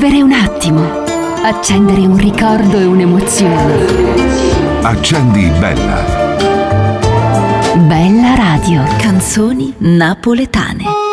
Vivere un attimo. Accendere un ricordo e un'emozione. Accendi Bella. Bella Radio. Canzoni napoletane.